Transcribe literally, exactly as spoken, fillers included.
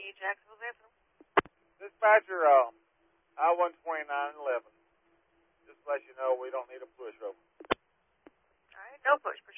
E, Jacksonville, Benson. Dispatcher, uh, I one twenty-nine eleven. Just to let you know we don't need a push over. All right, no push.